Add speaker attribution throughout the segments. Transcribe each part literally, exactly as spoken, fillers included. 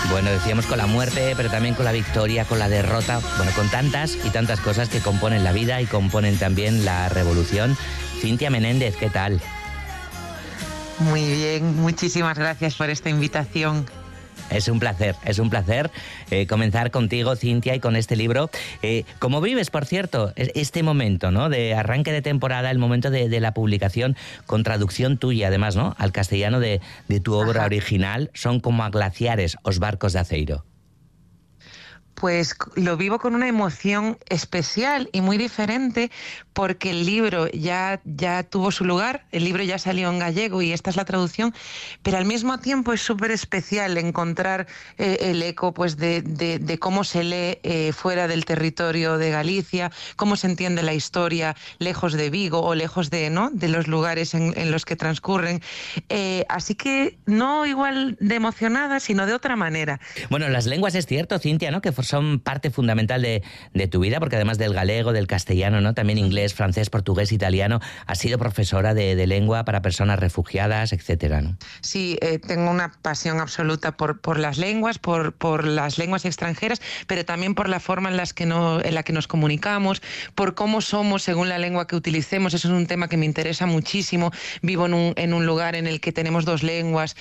Speaker 1: Bueno, decíamos con la muerte, pero también con la victoria, con la derrota, bueno, con tantas y tantas cosas que componen la vida y componen también la revolución. Cintia Menéndez, ¿qué tal?
Speaker 2: Muy bien, muchísimas gracias por esta invitación.
Speaker 1: Es un placer, es un placer eh, comenzar contigo, Cintia, y con este libro. Eh, ¿Cómo vives, por cierto, este momento, ¿no?, de arranque de temporada, el momento de, de la publicación con traducción tuya, además, ¿no?, al castellano de, de tu obra Ajá. original? Son como a glaciares os barcos de aceiro.
Speaker 2: Pues lo vivo con una emoción especial y muy diferente, porque el libro ya, ya tuvo su lugar, el libro ya salió en gallego y esta es la traducción, pero al mismo tiempo es súper especial encontrar eh, el eco pues, de, de, de cómo se lee eh, fuera del territorio de Galicia, cómo se entiende la historia lejos de Vigo o lejos de, ¿no?, de los lugares en, en los que transcurren. Eh, así que no igual de emocionada, sino de otra manera.
Speaker 1: Bueno, las lenguas es cierto, Cintia, ¿no?, que son parte fundamental de, de tu vida, porque además del galego, del castellano, ¿no?, también inglés, francés, portugués, italiano, has sido profesora de, de lengua para personas refugiadas, etcétera, ¿no?
Speaker 2: Sí, eh, tengo una pasión absoluta por, por las lenguas, por, por las lenguas extranjeras, pero también por la forma en, las que no, en la que nos comunicamos, por cómo somos según la lengua que utilicemos. Eso es un tema que me interesa muchísimo. Vivo en un, en un lugar en el que tenemos dos lenguas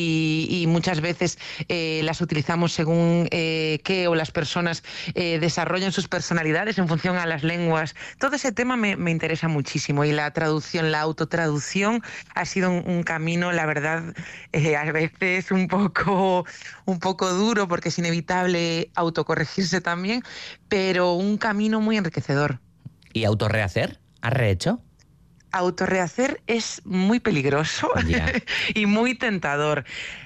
Speaker 2: y, y muchas veces eh, las utilizamos según eh, qué o las personas eh, desarrollan sus personalidades en función a las lenguas. Todo ese tema me, me interesa muchísimo, y la traducción, la autotraducción ha sido un, un camino, la verdad, eh, a veces un poco, un poco duro, porque es inevitable autocorregirse también, pero un camino muy enriquecedor.
Speaker 1: ¿Y autorrehacer? ¿Has rehecho?
Speaker 2: Autorrehacer es muy peligroso yeah. y muy tentador.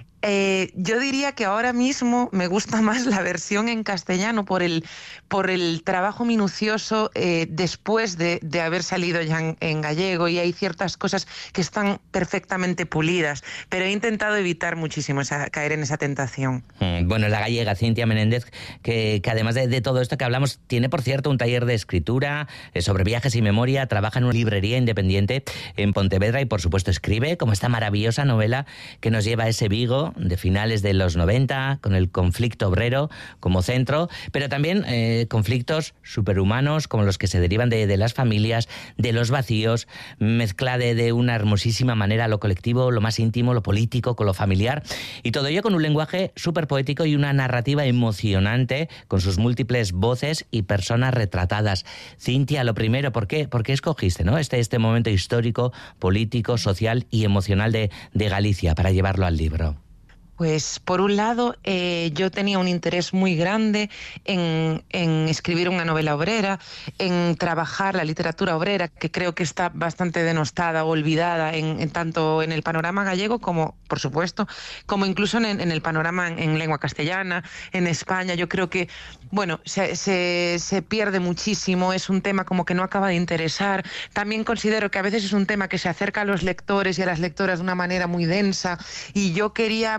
Speaker 2: Eh, yo diría que ahora mismo me gusta más la versión en castellano por el, por el trabajo minucioso eh, después de, de haber salido ya en, en gallego, y hay ciertas cosas que están perfectamente pulidas, pero he intentado evitar muchísimo esa, caer en esa tentación.
Speaker 1: Mm, bueno, la gallega Cintia Menéndez, que, que además de, de todo esto que hablamos, tiene, por cierto, un taller de escritura eh, sobre viajes y memoria, trabaja en una librería independiente en Pontevedra y, por supuesto, escribe como esta maravillosa novela que nos lleva a ese Vigo de finales de los noventa, con el conflicto obrero como centro, pero también eh, conflictos superhumanos como los que se derivan de, de las familias, de los vacíos, mezcla de, de una hermosísima manera lo colectivo, lo más íntimo, lo político, con lo familiar, y todo ello con un lenguaje súper poético y una narrativa emocionante, con sus múltiples voces y personas retratadas. Cintia, lo primero, ¿por qué, ¿por qué escogiste, ¿no?, este, este momento histórico, político, social y emocional de, de Galicia para llevarlo al libro?
Speaker 2: Pues por un lado, eh, yo tenía un interés muy grande en, en escribir una novela obrera, en trabajar la literatura obrera, que creo que está bastante denostada o olvidada en, en tanto en el panorama gallego como, por supuesto, como incluso en, en el panorama en, en lengua castellana, en España. Yo creo que, bueno, se, se, se pierde muchísimo, es un tema como que no acaba de interesar. También considero que a veces es un tema que se acerca a los lectores y a las lectoras de una manera muy densa, y yo quería...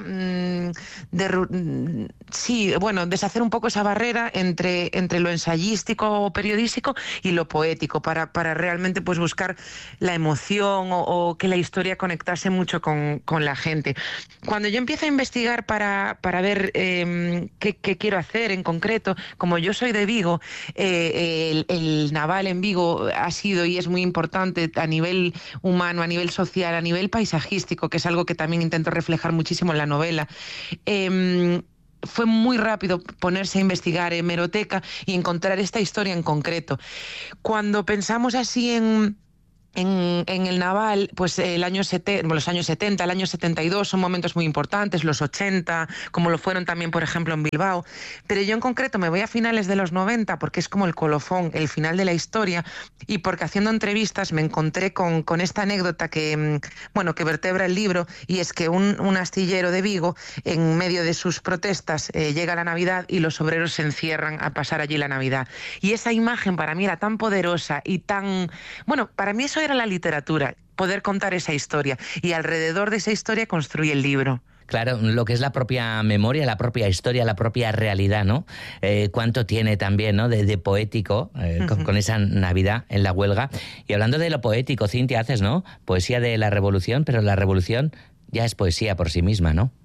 Speaker 2: De, sí, bueno, deshacer un poco esa barrera entre, entre lo ensayístico o periodístico y lo poético, para, para realmente pues buscar la emoción o, o que la historia conectase mucho con, con la gente. Cuando yo empiezo a investigar para, para ver eh, qué, qué quiero hacer en concreto, como yo soy de Vigo, eh, el, el naval en Vigo ha sido y es muy importante a nivel humano, a nivel social, a nivel paisajístico, que es algo que también intento reflejar muchísimo en la novela. Eh, fue muy rápido ponerse a investigar hemeroteca y encontrar esta historia en concreto. Cuando pensamos así en... En, en el naval, pues el año setenta, los años setenta, el año setenta y dos son momentos muy importantes, los ochenta, como lo fueron también, por ejemplo, en Bilbao. Pero yo en concreto me voy a finales de los noventa, porque es como el colofón, el final de la historia, y porque haciendo entrevistas me encontré con, con esta anécdota que, bueno, que vertebra el libro, y es que un, un astillero de Vigo, en medio de sus protestas, eh, llega la Navidad y los obreros se encierran a pasar allí la Navidad. Y esa imagen para mí era tan poderosa y tan... Bueno, para mí eso era la literatura, poder contar esa historia, y alrededor de esa historia construí el libro.
Speaker 1: Claro, lo que es la propia memoria, la propia historia, la propia realidad, ¿no? Eh, cuánto tiene también, ¿no?, de, de poético eh, uh-huh. con, con esa Navidad en la huelga. Y hablando de lo poético, Cintia, haces, ¿no?, poesía de la revolución, pero la revolución ya es poesía por sí misma, ¿no?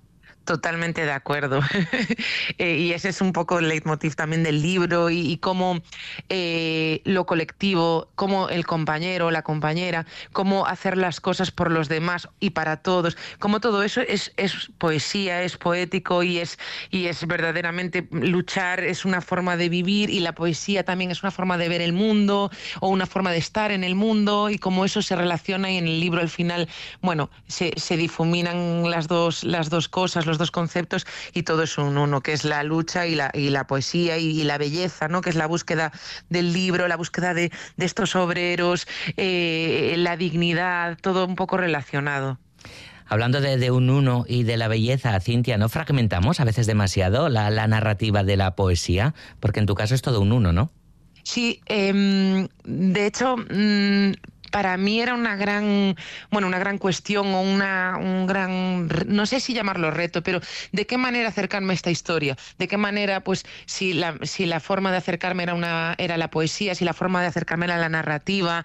Speaker 2: Totalmente de acuerdo. eh, y ese es un poco el leitmotiv también del libro y, y cómo eh, lo colectivo, cómo el compañero o la compañera, cómo hacer las cosas por los demás y para todos, cómo todo eso es, es poesía, es poético y es, y es verdaderamente luchar, es una forma de vivir, y la poesía también es una forma de ver el mundo o una forma de estar en el mundo, y cómo eso se relaciona, y en el libro al final, bueno, se, se difuminan las dos, las dos cosas, los dos conceptos, y todo es un uno, que es la lucha y la, y la poesía y, y la belleza, ¿no? Que es la búsqueda del libro, la búsqueda de, de estos obreros, eh, la dignidad, todo un poco relacionado.
Speaker 1: Hablando de, de un uno y de la belleza, Cintia, ¿no fragmentamos a veces demasiado la, la narrativa de la poesía? Porque en tu caso es todo un uno, ¿no?
Speaker 2: Sí, eh, de hecho... Mmm, para mí era una gran, bueno, una gran cuestión o una, un gran, no sé si llamarlo reto, pero ¿de qué manera acercarme a esta historia? ¿De qué manera, pues, si la, si la forma de acercarme era, una, era la poesía, si la forma de acercarme era la narrativa?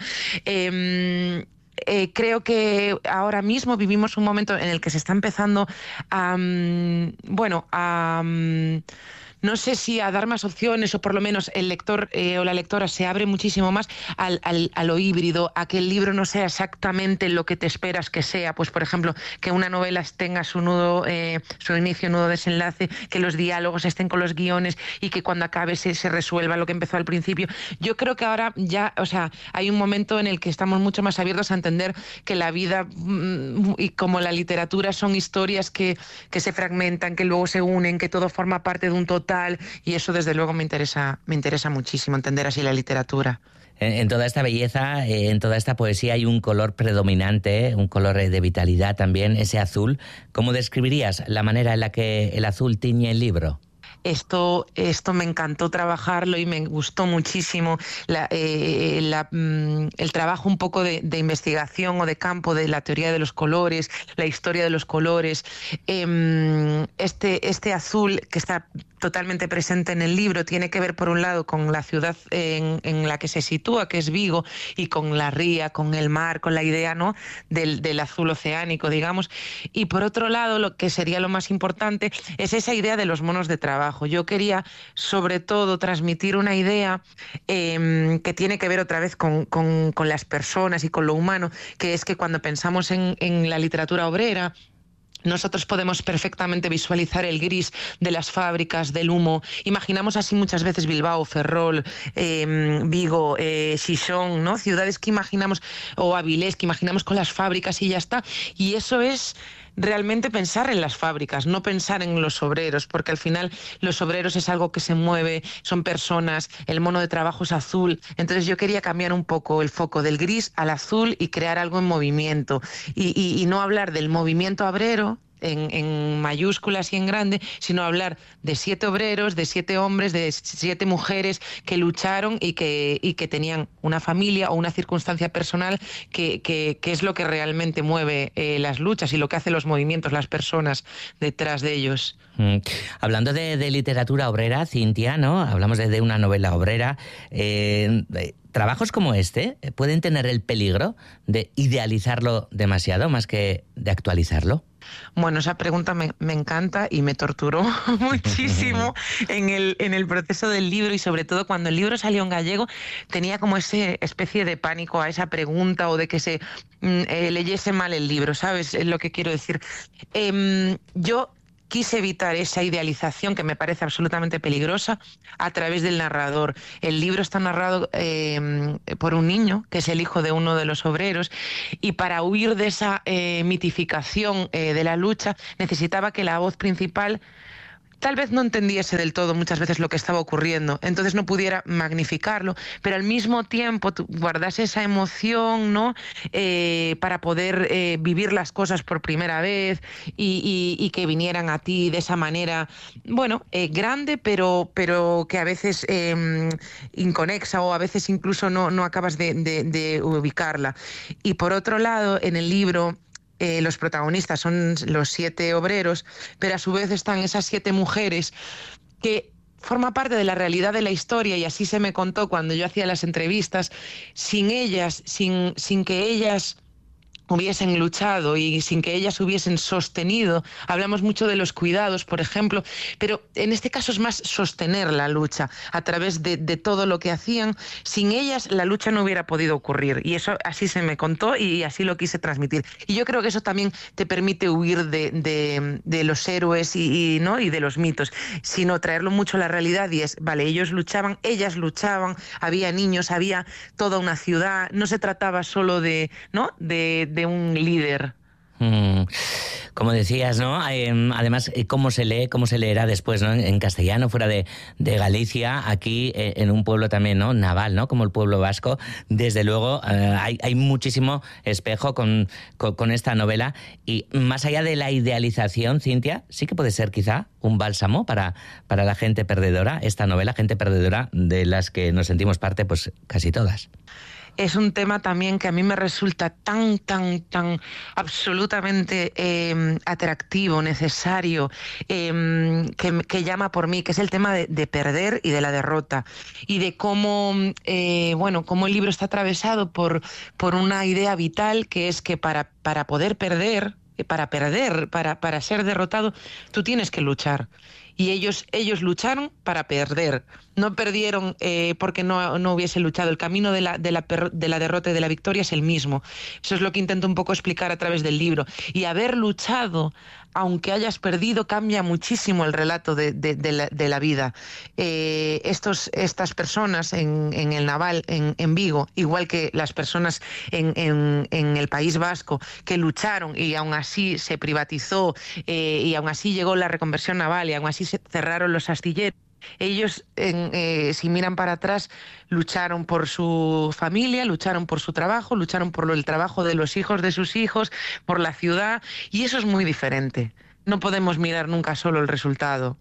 Speaker 2: Eh, Eh, creo que ahora mismo vivimos un momento en el que se está empezando a, um, bueno, a... Um, no sé si a dar más opciones, o por lo menos el lector eh, o la lectora se abre muchísimo más al, al, a lo híbrido, a que el libro no sea exactamente lo que te esperas que sea. Pues, por ejemplo, que una novela tenga su nudo, eh, su inicio, nudo, desenlace, que los diálogos estén con los guiones y que cuando acabe se, se resuelva lo que empezó al principio. Yo creo que ahora ya, o sea, hay un momento en el que estamos mucho más abiertos a entender que la vida mm, y como la literatura son historias que, que se fragmentan, que luego se unen, que todo forma parte de un total. Y eso desde luego me interesa, me interesa muchísimo entender así la literatura.
Speaker 1: En, en toda esta belleza, en toda esta poesía hay un color predominante, un color de vitalidad también, ese azul. ¿Cómo describirías la manera en la que el azul tiñe el libro?
Speaker 2: Esto, esto me encantó trabajarlo y me gustó muchísimo la, eh, la, mm, el trabajo un poco de, de investigación o de campo de la teoría de los colores, la historia de los colores. Eh, este, este azul que está totalmente presente en el libro tiene que ver, por un lado, con la ciudad en, en la que se sitúa, que es Vigo, y con la ría, con el mar, con la idea, ¿no?, del, del azul oceánico, digamos. Y por otro lado, lo que sería lo más importante es esa idea de los monos de trabajo. Yo quería, sobre todo, transmitir una idea eh, que tiene que ver otra vez con, con, con las personas y con lo humano, que es que cuando pensamos en, en la literatura obrera, nosotros podemos perfectamente visualizar el gris de las fábricas, del humo. Imaginamos así muchas veces Bilbao, Ferrol, eh, Vigo, eh, Xixón, ¿no? Ciudades que imaginamos, o Avilés, que imaginamos con las fábricas y ya está. Y eso es realmente pensar en las fábricas, no pensar en los obreros, porque al final los obreros es algo que se mueve, son personas, el mono de trabajo es azul. Entonces yo quería cambiar un poco el foco del gris al azul y crear algo en movimiento, y, y, y no hablar del movimiento obrero En, en mayúsculas y en grande, sino hablar de siete obreros, de siete hombres, de siete mujeres que lucharon y que, y que tenían una familia o una circunstancia personal que, que, que es lo que realmente mueve eh, las luchas y lo que hace los movimientos, las personas detrás de ellos.
Speaker 1: Mm. Hablando de, de literatura obrera, Cintia, ¿no? Hablamos de, de una novela obrera. Eh, eh, ¿Trabajos como este pueden tener el peligro de idealizarlo demasiado más que de actualizarlo?
Speaker 2: Bueno, esa pregunta me, me encanta y me torturó muchísimo en el, en el proceso del libro, y sobre todo cuando el libro salió en gallego tenía como esa especie de pánico a esa pregunta, o de que se eh, leyese mal el libro, ¿sabes? Es lo que quiero decir. Eh, yo quise evitar esa idealización que me parece absolutamente peligrosa a través del narrador. El libro está narrado eh, por un niño, que es el hijo de uno de los obreros, y para huir de esa eh, mitificación eh, de la lucha necesitaba que la voz principal tal vez no entendiese del todo muchas veces lo que estaba ocurriendo, entonces no pudiera magnificarlo, pero al mismo tiempo guardase esa emoción, ¿no?, eh, para poder eh, vivir las cosas por primera vez y, y, y que vinieran a ti de esa manera, bueno, eh, grande, pero, pero que a veces eh, inconexa, o a veces incluso no, no acabas de, de, de ubicarla. Y por otro lado, en el libro, Eh, los protagonistas son los siete obreros, pero a su vez están esas siete mujeres que forma parte de la realidad de la historia, y así se me contó cuando yo hacía las entrevistas. Sin ellas, sin, sin que ellas hubiesen luchado y sin que ellas hubiesen sostenido. Hablamos mucho de los cuidados, por ejemplo, pero en este caso es más sostener la lucha a través de, de todo lo que hacían. Sin ellas la lucha no hubiera podido ocurrir, y eso así se me contó y así lo quise transmitir. Y yo creo que eso también te permite huir de, de, de los héroes y, y, ¿no? y de los mitos, sino traerlo mucho a la realidad, y es, vale, ellos luchaban, ellas luchaban, había niños, había toda una ciudad, no se trataba solo de, ¿no? de, de un líder.
Speaker 1: Mm, como decías, ¿no? Además, cómo se lee, cómo se leerá después, ¿no? En castellano, fuera de, de Galicia, aquí en un pueblo también, ¿no? Naval, ¿no? Como el pueblo vasco. Desde luego, eh, hay, hay muchísimo espejo con, con, con esta novela, y más allá de la idealización, Cintia, sí que puede ser quizá un bálsamo para, para la gente perdedora, esta novela, gente perdedora de las que nos sentimos parte, pues casi todas.
Speaker 2: Es un tema también que a mí me resulta tan, tan, tan absolutamente eh, atractivo, necesario, eh, que, que llama por mí, que es el tema de, de perder y de la derrota, y de cómo, eh, bueno, cómo el libro está atravesado por, por una idea vital, que es que para, para poder perder, para perder, para, para ser derrotado, tú tienes que luchar. Y ellos, ellos lucharon para perder. No perdieron eh, porque no, no hubiese luchado. El camino de la, de, la, de la derrota y de la victoria es el mismo. Eso es lo que intento un poco explicar a través del libro. Y haber luchado, aunque hayas perdido, cambia muchísimo el relato de, de, de, la, de la vida. Eh, estos, estas personas en, en el Naval, en, en Vigo, igual que las personas en, en, en el País Vasco, que lucharon y aún así se privatizó, eh, y aún así llegó la reconversión naval, y aún así se cerraron los astilleros. Ellos, en, eh, si miran para atrás, lucharon por su familia, lucharon por su trabajo, lucharon por el trabajo de los hijos de sus hijos, por la ciudad, y eso es muy diferente. No podemos mirar nunca solo el resultado.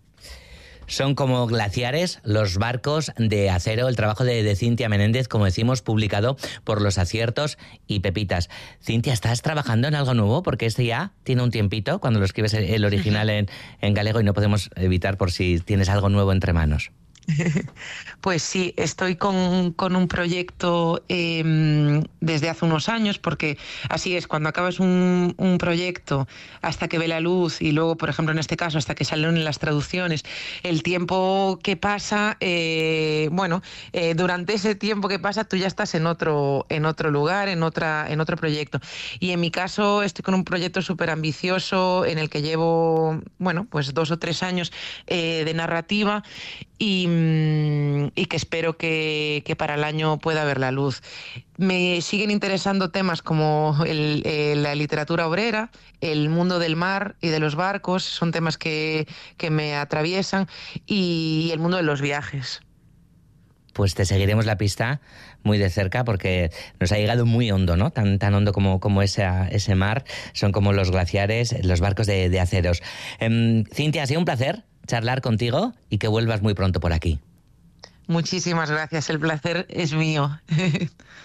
Speaker 1: Son como glaciares los barcos de acero, el trabajo de, de Cintia Menéndez, como decimos, publicado por Los Aciertos y Pepitas. Cintia, ¿estás trabajando en algo nuevo? Porque este ya tiene un tiempito, cuando lo escribes el original en, en galego, y no podemos evitar por si tienes algo nuevo entre manos.
Speaker 2: Pues sí, estoy con, con un proyecto eh, desde hace unos años, porque así es, cuando acabas un, un proyecto hasta que ve la luz, y luego, por ejemplo, en este caso, hasta que salen las traducciones, el tiempo que pasa, eh, bueno, eh, durante ese tiempo que pasa tú ya estás en otro, en otro lugar, en, otra, en otro proyecto. Y en mi caso estoy con un proyecto súper ambicioso en el que llevo, bueno, pues dos o tres años eh, de narrativa, y, y que espero que, que para el año pueda ver la luz. Me siguen interesando temas como el, el, la literatura obrera, el mundo del mar y de los barcos, son temas que, que me atraviesan, y el mundo de los viajes.
Speaker 1: Pues te seguiremos la pista muy de cerca, porque nos ha llegado muy hondo, ¿no? Tan, tan hondo como, como ese, ese mar. Son como los glaciares, los barcos de, de aceros. Eh, Cintia, ha sido un placer charlar contigo, y que vuelvas muy pronto por aquí.
Speaker 2: Muchísimas gracias, el placer es mío.